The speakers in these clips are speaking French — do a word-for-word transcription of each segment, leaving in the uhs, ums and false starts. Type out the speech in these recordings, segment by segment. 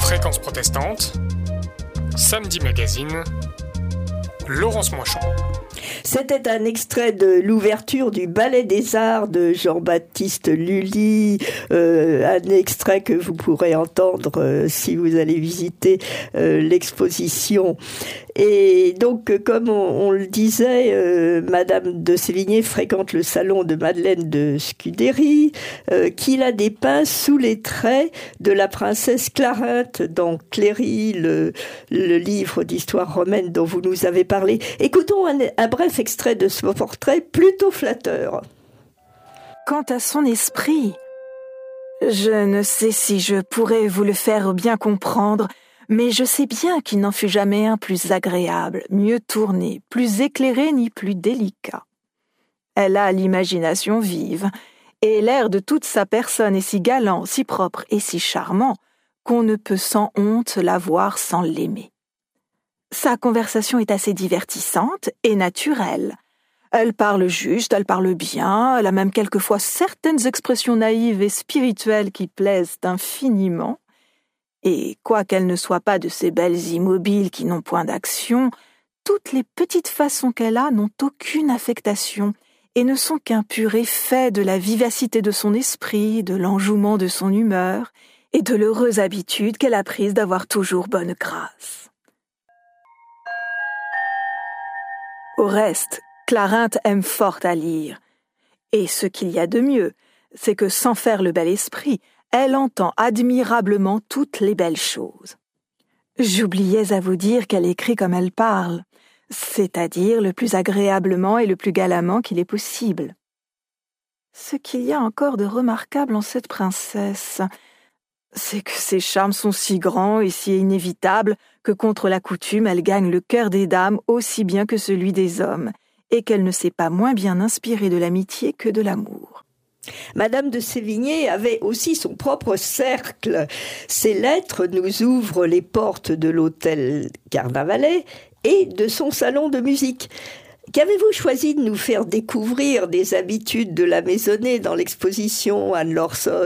Fréquence protestante, Samedi Magazine, Laurence Moichon. C'était un extrait de l'ouverture du Ballet des Arts de Jean-Baptiste Lully, euh, un extrait que vous pourrez entendre euh, si vous allez visiter euh, l'exposition. Et donc, comme on, on le disait, euh, Madame de Sévigné fréquente le salon de Madeleine de Scudéry, euh, qui la dépeint sous les traits de la princesse Clarinthe dans Cléry, le, le livre d'histoire romaine dont vous nous avez parlé. Écoutons un, un bref extrait de ce portrait plutôt flatteur. Quant à son esprit, je ne sais si je pourrais vous le faire bien comprendre, mais je sais bien qu'il n'en fut jamais un plus agréable, mieux tourné, plus éclairé ni plus délicat. Elle a l'imagination vive, et l'air de toute sa personne est si galant, si propre et si charmant qu'on ne peut sans honte la voir sans l'aimer. Sa conversation est assez divertissante et naturelle. Elle parle juste, elle parle bien, elle a même quelquefois certaines expressions naïves et spirituelles qui plaisent infiniment. Et quoiqu'elle ne soit pas de ces belles immobiles qui n'ont point d'action, toutes les petites façons qu'elle a n'ont aucune affectation et ne sont qu'un pur effet de la vivacité de son esprit, de l'enjouement de son humeur et de l'heureuse habitude qu'elle a prise d'avoir toujours bonne grâce. Au reste, Clarinthe aime fort à lire. Et ce qu'il y a de mieux, c'est que sans faire le bel esprit, elle entend admirablement toutes les belles choses. J'oubliais à vous dire qu'elle écrit comme elle parle, c'est-à-dire le plus agréablement et le plus galamment qu'il est possible. Ce qu'il y a encore de remarquable en cette princesse, c'est que ses charmes sont si grands et si inévitables que contre la coutume elle gagne le cœur des dames aussi bien que celui des hommes, et qu'elle ne s'est pas moins bien inspirée de l'amitié que de l'amour. Madame de Sévigné avait aussi son propre cercle. Ses lettres nous ouvrent les portes de l'hôtel Carnavalet et de son salon de musique. Qu'avez-vous choisi de nous faire découvrir des habitudes de la maisonnée dans l'exposition Anne-Laure Sol ?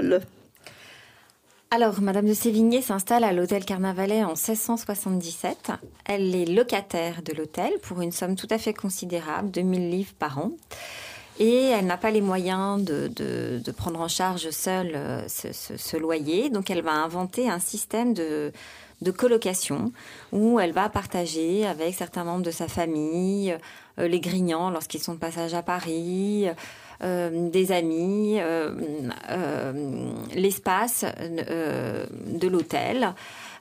Alors, Madame de Sévigné s'installe à l'hôtel Carnavalet en seize cent soixante-dix-sept. Elle est locataire de l'hôtel pour une somme tout à fait considérable, deux mille livres par an. Et elle n'a pas les moyens de, de, de prendre en charge seule euh, ce, ce, ce loyer. Donc, elle va inventer un système de, de colocation où elle va partager avec certains membres de sa famille, euh, les Grignans lorsqu'ils sont de passage à Paris, euh, des amis, euh, euh, l'espace euh, de l'hôtel.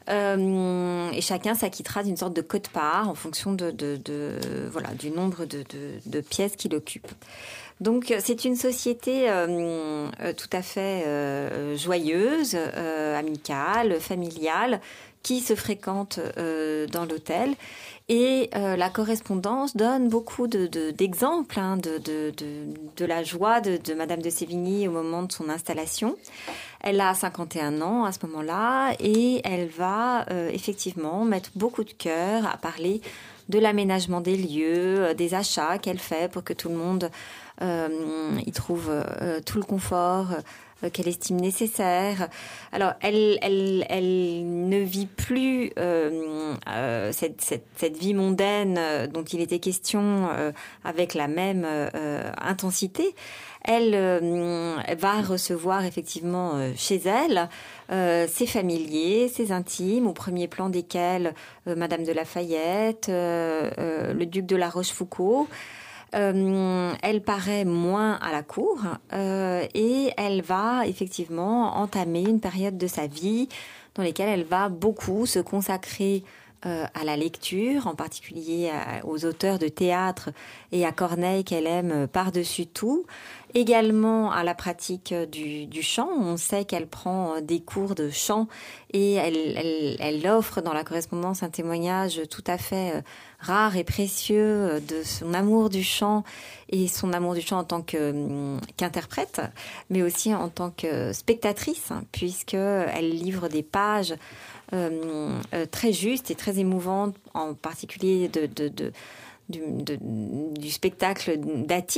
Euh, et chacun s'acquittera d'une sorte de quote-part en fonction de, de, de, voilà, du nombre de, de, de pièces qu'il occupe. Donc, c'est une société euh, tout à fait euh, joyeuse, euh, amicale, familiale, qui se fréquente euh, dans l'hôtel. Et euh, la correspondance donne beaucoup de, de, d'exemples hein, de, de, de, de la joie de, de Madame de Sévigné au moment de son installation. Elle a cinquante et un ans à ce moment-là et elle va euh, effectivement mettre beaucoup de cœur à parler de l'aménagement des lieux, des achats qu'elle fait pour que tout le monde euh, y trouve euh, tout le confort euh, qu'elle estime nécessaire. Alors, elle, elle, elle ne vit plus euh, euh, cette, cette, cette vie mondaine dont il était question euh, avec la même euh, intensité. Elle euh, va recevoir effectivement euh, chez elle euh, ses familiers, ses intimes, au premier plan desquels euh, Madame de Lafayette, euh, euh, le duc de La Rochefoucauld. Euh, elle paraît moins à la cour euh, et elle va effectivement entamer une période de sa vie dans laquelle elle va beaucoup se consacrer Euh, à la lecture, en particulier à, aux auteurs de théâtre et à Corneille qu'elle aime par-dessus tout. Également à la pratique du, du chant. On sait qu'elle prend des cours de chant et elle, elle, elle offre dans la correspondance un témoignage tout à fait euh, rare et précieux de son amour du chant et son amour du chant en tant que, euh, qu'interprète, mais aussi en tant que spectatrice, hein, puisqu'elle livre des pages Euh, euh, très juste et très émouvante, en particulier de, de, de, du, de, du spectacle d'Atis,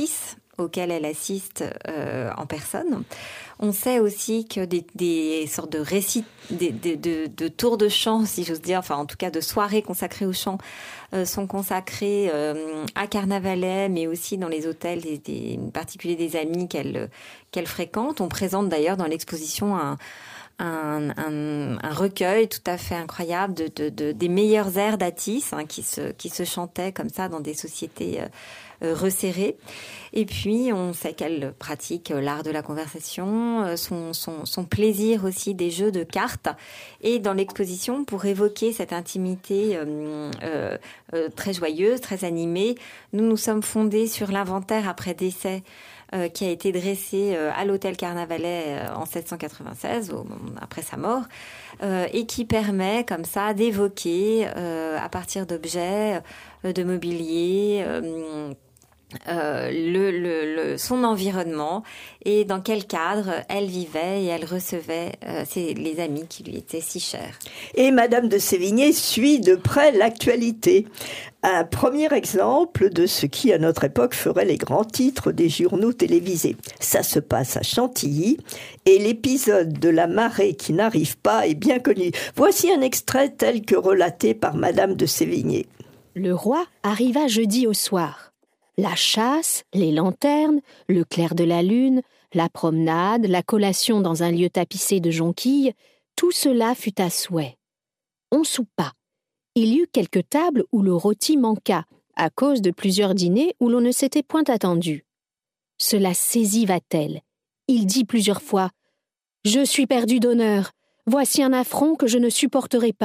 auxquels elle assiste euh, en personne. On sait aussi que des, des sortes de récits, des, des, de, de tours de chant, si j'ose dire, enfin en tout cas de soirées consacrées au chant, euh, sont consacrées euh, à Carnavalet, mais aussi dans les hôtels, des, des, en particulier des amis qu'elle, qu'elle fréquente. On présente d'ailleurs dans l'exposition un, un, un, un recueil tout à fait incroyable de, de, de, des meilleurs airs d'Atis, hein, qui, se, qui se chantaient comme ça dans des sociétés euh, resserrées. Et puis, on sait qu'elle pratique l'art de la conversation, son, son, son plaisir aussi des jeux de cartes. Et dans l'exposition, pour évoquer cette intimité euh, euh, euh, très joyeuse, très animée, nous nous sommes fondés sur l'inventaire après décès euh, qui a été dressé euh, à l'hôtel Carnavalet euh, en sept cent quatre-vingt-seize, au, après sa mort, euh, et qui permet comme ça d'évoquer euh, à partir d'objets, euh, de mobilier, euh, Euh, le, le, le, son environnement et dans quel cadre elle vivait et elle recevait euh, ses, les amis qui lui étaient si chers. Et Madame de Sévigné suit de près l'actualité. Un premier exemple de ce qui, à notre époque, ferait les grands titres des journaux télévisés. Ça se passe à Chantilly et l'épisode de la marée qui n'arrive pas est bien connu. Voici un extrait tel que relaté par Madame de Sévigné. Le roi arriva jeudi au soir. La chasse, les lanternes, le clair de la lune, la promenade, la collation dans un lieu tapissé de jonquilles, tout cela fut à souhait. On soupa. Il y eut quelques tables où le rôti manqua, à cause de plusieurs dîners où l'on ne s'était point attendu. Cela saisit Vatel. Il dit plusieurs fois « Je suis perdu d'honneur. Voici un affront que je ne supporterai pas. »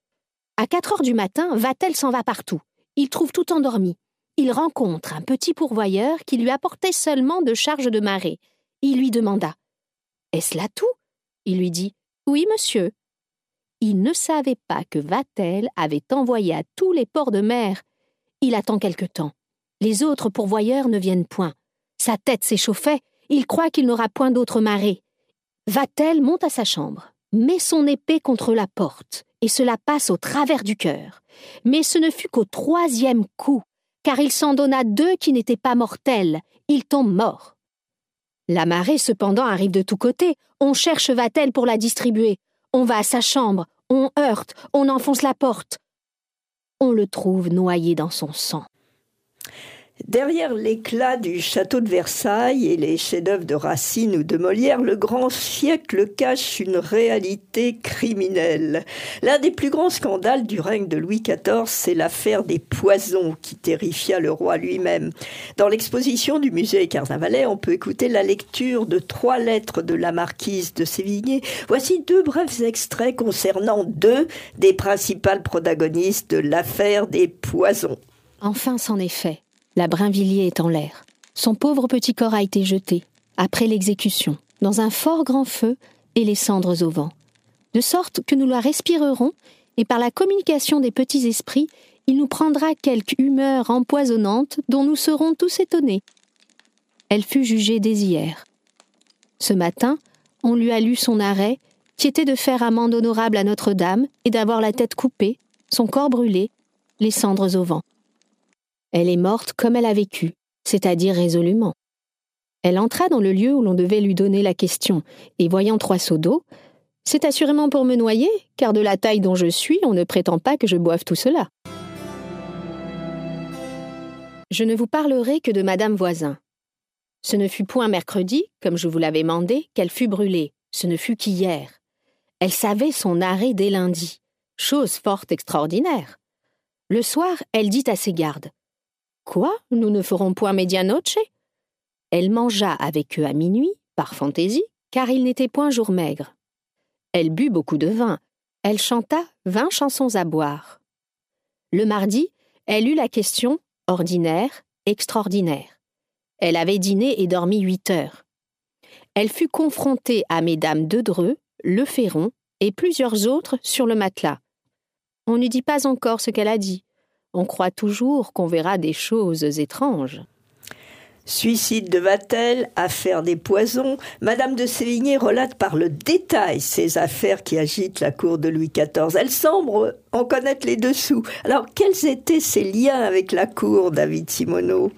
À quatre heures du matin, Vatel s'en va partout. Il trouve tout endormi. Il rencontre un petit pourvoyeur qui lui apportait seulement de charges de marée. Il lui demanda « Est-ce là tout ?» Il lui dit « Oui, monsieur. » Il ne savait pas que Vatel avait envoyé à tous les ports de mer. Il attend quelque temps. Les autres pourvoyeurs ne viennent point. Sa tête s'échauffait. Il croit qu'il n'aura point d'autre marée. Vatel monte à sa chambre, met son épée contre la porte, et cela passe au travers du cœur. Mais ce ne fut qu'au troisième coup, car il s'en donna deux qui n'étaient pas mortels. Il tombe mort. La marée, cependant, arrive de tous côtés. On cherche Vatel pour la distribuer. On va à sa chambre, on heurte, on enfonce la porte. On le trouve noyé dans son sang. Derrière l'éclat du château de Versailles et les chefs-d'œuvre de Racine ou de Molière, le grand siècle cache une réalité criminelle. L'un des plus grands scandales du règne de Louis quatorze, c'est l'affaire des poisons qui terrifia le roi lui-même. Dans l'exposition du musée Carnavalet, on peut écouter la lecture de trois lettres de la marquise de Sévigné. Voici deux brefs extraits concernant deux des principales protagonistes de l'affaire des poisons. Enfin, c'en est fait. La Brinvilliers est en l'air. Son pauvre petit corps a été jeté, après l'exécution, dans un fort grand feu et les cendres au vent. De sorte que nous la respirerons, et par la communication des petits esprits, il nous prendra quelque humeur empoisonnante dont nous serons tous étonnés. Elle fut jugée dès hier. Ce matin, on lui a lu son arrêt, qui était de faire amende honorable à Notre-Dame et d'avoir la tête coupée, son corps brûlé, les cendres au vent. Elle est morte comme elle a vécu, c'est-à-dire résolument. Elle entra dans le lieu où l'on devait lui donner la question, et voyant trois seaux d'eau, « C'est assurément pour me noyer, car de la taille dont je suis, on ne prétend pas que je boive tout cela. » Je ne vous parlerai que de Madame Voisin. Ce ne fut point mercredi, comme je vous l'avais mandé, qu'elle fut brûlée, ce ne fut qu'hier. Elle savait son arrêt dès lundi, chose fort extraordinaire. Le soir, elle dit à ses gardes, « Quoi, nous ne ferons point medianoche ?» Elle mangea avec eux à minuit, par fantaisie, car il n'était point jour maigre. Elle but beaucoup de vin. Elle chanta vingt chansons à boire. Le mardi, elle eut la question ordinaire, extraordinaire. Elle avait dîné et dormi huit heures. Elle fut confrontée à mesdames de Dreux, Le Ferron et plusieurs autres sur le matelas. On ne dit pas encore ce qu'elle a dit. On croit toujours qu'on verra des choses étranges. Suicide de Vatel, affaire des poisons, Madame de Sévigné relate par le détail ces affaires qui agitent la cour de Louis quatorze. Elle semble en connaître les dessous. Alors, quels étaient ses liens avec la cour, David Simoneau ?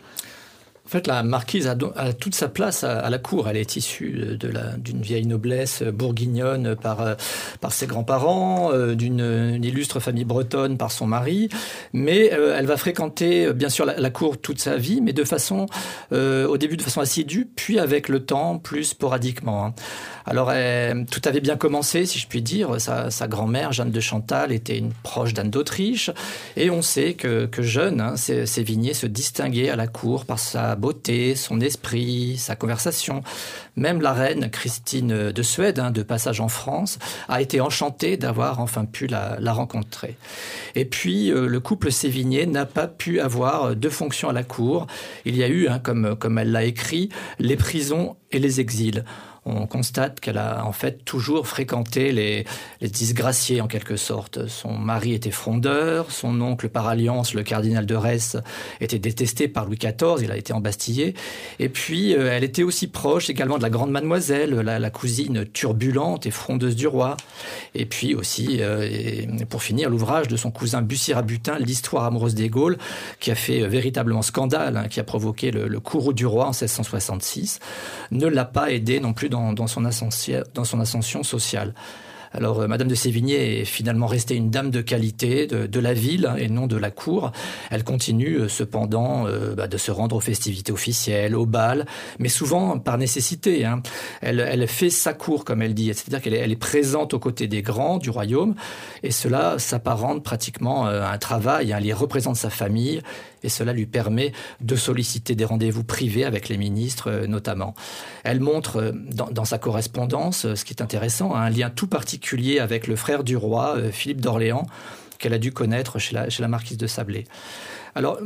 En fait, la marquise a, a toute sa place à, à la cour. Elle est issue de la, d'une vieille noblesse bourguignonne par, par ses grands-parents, euh, d'une une illustre famille bretonne par son mari. Mais euh, elle va fréquenter, bien sûr, la, la cour toute sa vie, mais de façon, euh, au début de façon assidue, puis avec le temps, plus sporadiquement. Hein. Alors, elle, tout avait bien commencé, si je puis dire. Sa, sa grand-mère, Jeanne de Chantal, était une proche d'Anne d'Autriche. Et on sait que, que jeune, hein, Sévigné se distinguait à la cour par sa beauté, son esprit, sa conversation. Même la reine Christine de Suède, hein, de passage en France, a été enchantée d'avoir enfin pu la, la rencontrer. Et puis, euh, le couple Sévigné n'a pas pu avoir deux fonctions à la cour. Il y a eu, hein, comme, comme elle l'a écrit, les prisons et les exils. On constate qu'elle a en fait toujours fréquenté les, les disgraciés en quelque sorte. Son mari était frondeur, son oncle par alliance, le cardinal de Retz, était détesté par Louis quatorze, il a été embastillé. Et puis euh, elle était aussi proche également de la grande mademoiselle, la, la cousine turbulente et frondeuse du roi. Et puis aussi, euh, et pour finir, l'ouvrage de son cousin Bussy-Rabutin, L'histoire amoureuse des Gaules, qui a fait euh, véritablement scandale, hein, qui a provoqué le, le courroux du roi en seize cent soixante-six, ne l'a pas aidé non plus Dans, dans, son ascension, dans son ascension sociale. Alors, euh, Madame de Sévigné est finalement restée une dame de qualité de, de la ville hein, et non de la cour. Elle continue euh, cependant euh, bah, de se rendre aux festivités officielles, au bal, mais souvent par nécessité. Hein. Elle, elle fait sa cour, comme elle dit, c'est-à-dire qu'elle est, elle est présente aux côtés des grands du royaume, et cela s'apparente pratiquement à un travail. Hein. Elle y représente sa famille, et cela lui permet de solliciter des rendez-vous privés avec les ministres euh, notamment. Elle montre euh, dans, dans sa correspondance, euh, ce qui est intéressant, un lien tout particulier avec le frère du roi, euh, Philippe d'Orléans, qu'elle a dû connaître chez la, chez la marquise de Sablé. Alors,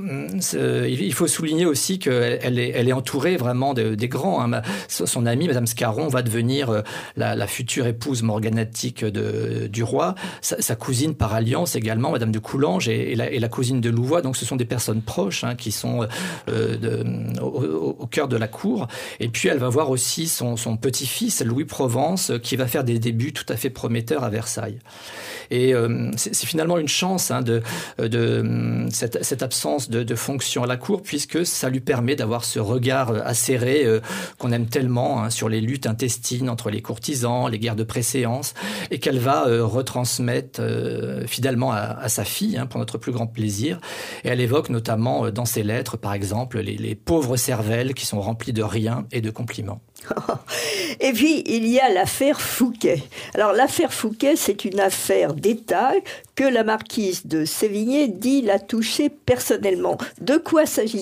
il faut souligner aussi qu'elle est, elle est entourée vraiment de, des grands. Hein. Son amie, Madame Scarron, va devenir la, la future épouse morganatique de, du roi. Sa, sa cousine par alliance également, Madame de Coulanges, et, et, la, et la cousine de Louvois. Donc, ce sont des personnes proches hein, qui sont euh, de, au, au cœur de la cour. Et puis, elle va voir aussi son, son petit-fils, Louis Provence, qui va faire des débuts tout à fait prometteurs à Versailles. Et euh, c'est, c'est finalement une chance hein, de, de cette, cette absence De, de fonction à la cour, puisque ça lui permet d'avoir ce regard acéré euh, qu'on aime tellement hein, sur les luttes intestines entre les courtisans, les guerres de préséance, et qu'elle va euh, retransmettre euh, fidèlement à, à sa fille, hein, pour notre plus grand plaisir. Et elle évoque notamment euh, dans ses lettres, par exemple, les, les pauvres cervelles qui sont remplies de rien et de compliments. Et puis, il y a l'affaire Fouquet. Alors, l'affaire Fouquet, c'est une affaire d'État que la marquise de Sévigné dit la toucher personnellement. De quoi s'agit-il ?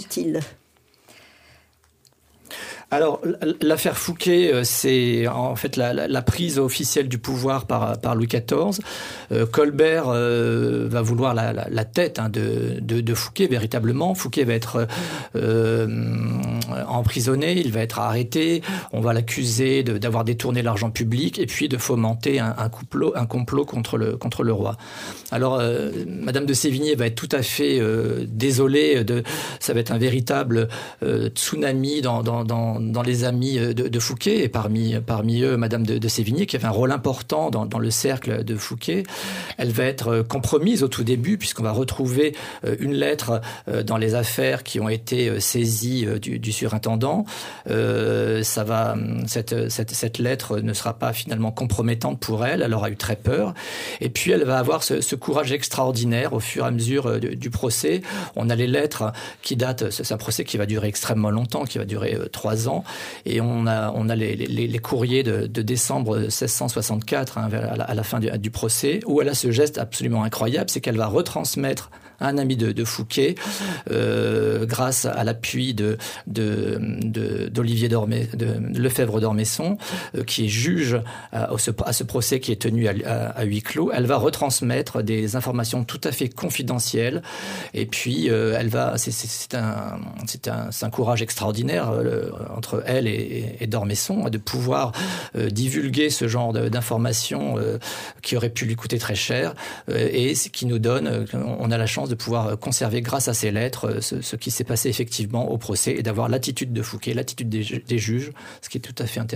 Alors, l'affaire Fouquet, c'est en fait la, la, la prise officielle du pouvoir par, par Louis quatorze. Euh, Colbert euh, va vouloir la, la, la tête hein, de, de, de Fouquet, véritablement. Fouquet va être euh, emprisonné, il va être arrêté. On va l'accuser de, d'avoir détourné l'argent public et puis de fomenter un, un, complot, un complot contre le, contre le roi. Alors, euh, Madame de Sévigné va être tout à fait euh, désolée. De, ça va être un véritable euh, tsunami dans, dans, dans dans les amis de, de Fouquet, et parmi, parmi eux, Madame de, de Sévigné, qui avait un rôle important dans, dans le cercle de Fouquet. Elle va être compromise au tout début, puisqu'on va retrouver une lettre dans les affaires qui ont été saisies du, du surintendant. Euh, ça va, cette, cette, cette lettre ne sera pas finalement compromettante pour elle, elle aura eu très peur. Et puis, elle va avoir ce, ce courage extraordinaire au fur et à mesure du, du procès. On a les lettres qui datent, c'est un procès qui va durer extrêmement longtemps, qui va durer trois ans. Et on a, on a les, les, les courriers de, de décembre seize cent soixante-quatre, hein, à, la, à la fin du, du procès, où elle a ce geste absolument incroyable, c'est qu'elle va retransmettre à un ami de, de Fouquet, euh, grâce à l'appui de, de, de, d'Olivier Dormé, de Lefebvre d'Ormesson, euh, qui est juge à, à, ce, à ce procès qui est tenu à, à, à huis clos. Elle va retransmettre des informations tout à fait confidentielles. Et puis, euh, elle va, c'est, c'est, c'est, un, c'est, un, c'est un courage extraordinaire euh, entre elle et, et d'Ormesson de pouvoir euh, divulguer ce genre de, d'informations euh, qui auraient pu lui coûter très cher euh, et qui nous donne, euh, on a la chance de pouvoir conserver grâce à ces lettres ce, ce qui s'est passé effectivement au procès et d'avoir l'attitude de Fouquet, l'attitude des, des juges, ce qui est tout à fait intéressant.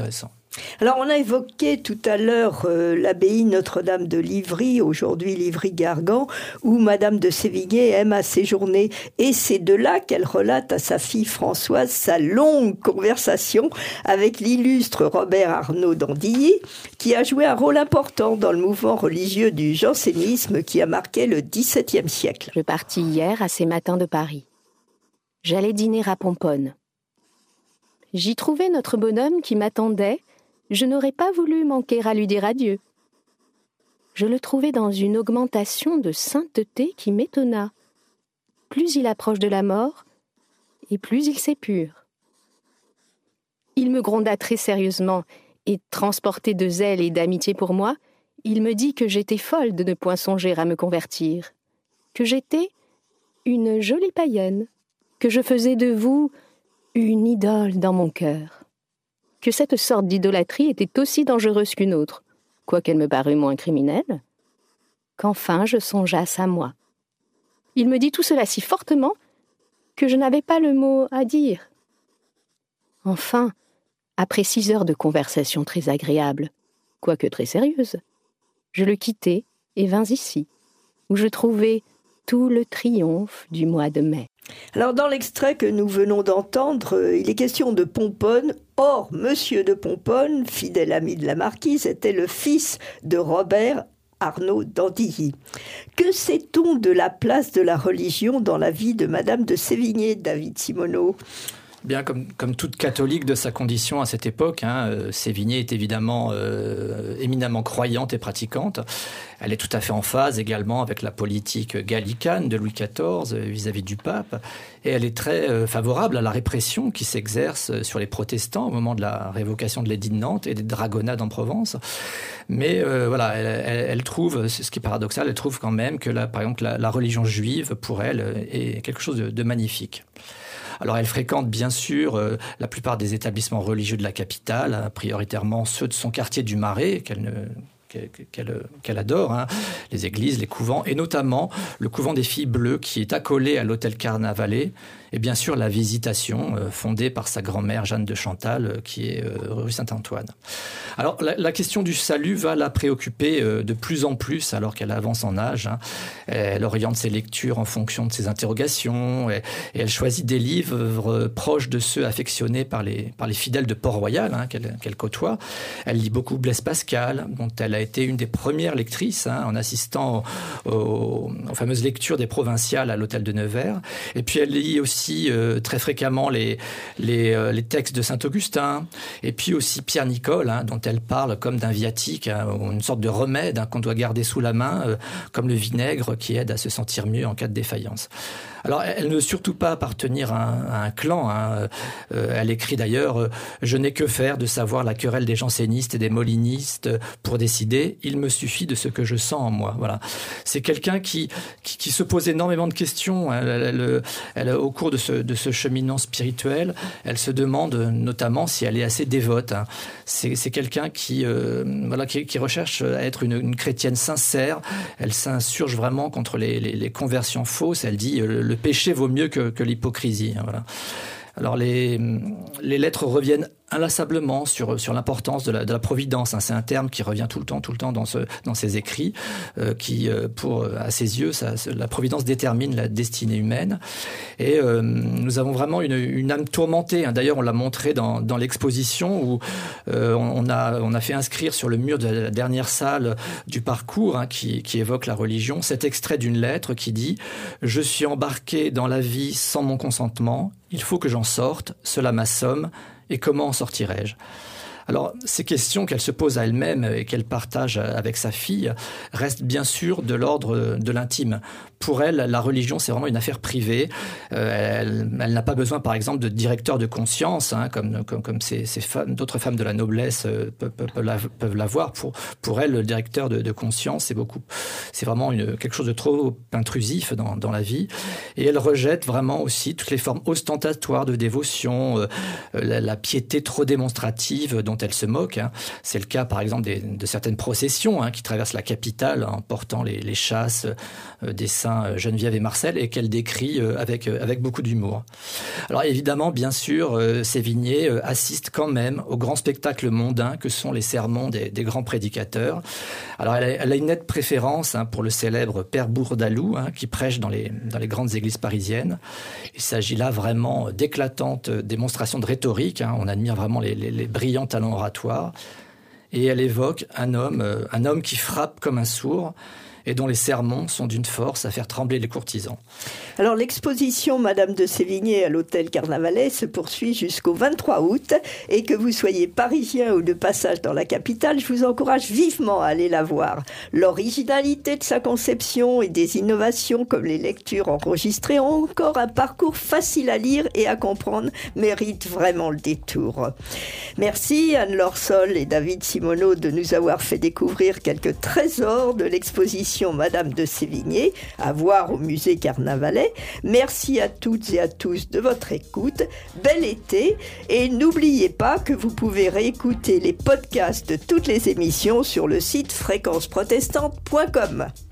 Alors, on a évoqué tout à l'heure euh, l'abbaye Notre-Dame de Livry, aujourd'hui Livry-Gargan, où Madame de Sévigné aime à séjourner. Et c'est de là qu'elle relate à sa fille Françoise sa longue conversation avec l'illustre Robert Arnauld d'Andilly, qui a joué un rôle important dans le mouvement religieux du jansénisme qui a marqué le dix-septième siècle. Je partis hier à ces matins de Paris. J'allais dîner à Pomponne. J'y trouvais notre bonhomme qui m'attendait. Je n'aurais pas voulu manquer à lui dire adieu. Je le trouvais dans une augmentation de sainteté qui m'étonna. Plus il approche de la mort, et plus il s'épure. Il me gronda très sérieusement, et transporté de zèle et d'amitié pour moi, il me dit que j'étais folle de ne point songer à me convertir, que j'étais une jolie païenne, que je faisais de vous une idole dans mon cœur, que cette sorte d'idolâtrie était aussi dangereuse qu'une autre, quoiqu'elle me parût moins criminelle, qu'enfin je songeasse à moi. Il me dit tout cela si fortement que je n'avais pas le mot à dire. Enfin, après six heures de conversation très agréable, quoique très sérieuse, je le quittai et vins ici, où je trouvai tout le triomphe du mois de mai. Alors, dans l'extrait que nous venons d'entendre, euh, il est question de Pomponne. Or, Monsieur de Pomponne, fidèle ami de la marquise, était le fils de Robert Arnauld d'Andilly. Que sait-on de la place de la religion dans la vie de Madame de Sévigné, David Simoneau ? Bien, comme, comme toute catholique de sa condition à cette époque, hein, euh, Sévigné est évidemment euh, éminemment croyante et pratiquante. Elle est tout à fait en phase également avec la politique gallicane de Louis quatorze euh, vis-à-vis du pape. Et elle est très euh, favorable à la répression qui s'exerce sur les protestants au moment de la révocation de l'édit de Nantes et des dragonnades en Provence. Mais euh, voilà, elle, elle, elle trouve, ce qui est paradoxal, elle trouve quand même que la, par exemple la, la religion juive, pour elle, est quelque chose de, de magnifique. Alors elle fréquente bien sûr euh, la plupart des établissements religieux de la capitale, hein, prioritairement ceux de son quartier du Marais, qu'elle ne... Qu'elle, qu'elle adore, hein, les églises, les couvents, et notamment le couvent des Filles Bleues qui est accolé à l'hôtel Carnavalet, et bien sûr la Visitation, euh, fondée par sa grand-mère Jeanne de Chantal, euh, qui est euh, rue Saint-Antoine. Alors la, la question du salut va la préoccuper euh, de plus en plus alors qu'elle avance en âge. Hein. Elle oriente ses lectures en fonction de ses interrogations, et, et elle choisit des livres proches de ceux affectionnés par les, par les fidèles de Port-Royal, hein, qu'elle, qu'elle côtoie. Elle lit beaucoup Blaise Pascal, dont elle a été une des premières lectrices, hein, en assistant aux, aux, aux fameuses lectures des provinciales à l'hôtel de Nevers. Et puis elle lit aussi euh, très fréquemment les, les, euh, les textes de Saint-Augustin, et puis aussi Pierre Nicole, hein, dont elle parle comme d'un viatique, hein, une sorte de remède, hein, qu'on doit garder sous la main, euh, comme le vinaigre qui aide à se sentir mieux en cas de défaillance. Alors, elle ne veut surtout pas appartenir à un, à un clan. Hein. Euh, elle écrit d'ailleurs euh, « Je n'ai que faire de savoir la querelle des jansénistes et des molinistes pour décider. Il me suffit de ce que je sens en moi. » Voilà. C'est quelqu'un qui, qui, qui se pose énormément de questions. Elle, elle, elle, elle, au cours de ce, de ce cheminement spirituel, elle se demande notamment si elle est assez dévote. Hein. C'est, c'est quelqu'un qui, euh, voilà, qui, qui recherche à être une, une chrétienne sincère. Elle s'insurge vraiment contre les, les, les conversions fausses. Elle dit euh, « Le péché vaut mieux que, que l'hypocrisie. » Voilà. Alors les, les lettres reviennent inlassablement sur, sur l'importance de la, de la providence. Hein. C'est un terme qui revient tout le temps, tout le temps dans, ce, dans ses écrits, euh, qui, euh, pour, à ses yeux, ça, la providence détermine la destinée humaine. Et euh, nous avons vraiment une, une âme tourmentée. Hein. D'ailleurs, on l'a montré dans, dans l'exposition où euh, on, a, on a fait inscrire sur le mur de la dernière salle du parcours, hein, qui, qui évoque la religion, cet extrait d'une lettre qui dit « Je suis embarqué dans la vie sans mon consentement. Il faut que j'en sorte. Cela m'assomme. Et comment en sortirai-je » Alors, ces questions qu'elle se pose à elle-même et qu'elle partage avec sa fille restent bien sûr de l'ordre de l'intime. Pour elle, la religion, c'est vraiment une affaire privée. Euh, elle, elle n'a pas besoin, par exemple, de directeur de conscience, hein, comme, comme, comme ces, ces femmes, d'autres femmes de la noblesse euh, peuvent, peuvent, peuvent l'avoir. Pour, pour elle, le directeur de, de conscience, c'est beaucoup, c'est vraiment une, quelque chose de trop intrusif dans, dans la vie. Et elle rejette vraiment aussi toutes les formes ostentatoires de dévotion, euh, la, la piété trop démonstrative dont elle se moque. Hein. C'est le cas, par exemple, des, de certaines processions hein, qui traversent la capitale en portant les, les chasses euh, des saints Geneviève et Marcel et qu'elle décrit euh, avec, euh, avec beaucoup d'humour. Alors évidemment, bien sûr, euh, Sévigné euh, assiste quand même au grand spectacle mondain que sont les sermons des, des grands prédicateurs. Alors elle a, elle a une nette préférence hein, pour le célèbre Père Bourdaloue hein, qui prêche dans les, dans les grandes églises parisiennes. Il s'agit là vraiment d'éclatantes démonstrations de rhétorique. Hein. On admire vraiment les, les, les brillants talents oratoires. Et elle évoque un homme, euh, un homme qui frappe comme un sourd et dont les sermons sont d'une force à faire trembler les courtisans. Alors l'exposition Madame de Sévigné à l'hôtel Carnavalet se poursuit jusqu'au vingt-trois août et que vous soyez parisien ou de passage dans la capitale, je vous encourage vivement à aller la voir. L'originalité de sa conception et des innovations comme les lectures enregistrées ont encore un parcours facile à lire et à comprendre, mérite vraiment le détour. Merci Anne-Laure Sol et David Simoneau de nous avoir fait découvrir quelques trésors de l'exposition Madame de Sévigné, à voir au musée Carnavalet. Merci à toutes et à tous de votre écoute. Bel été et n'oubliez pas que vous pouvez réécouter les podcasts de toutes les émissions sur le site fréquence protestante point com.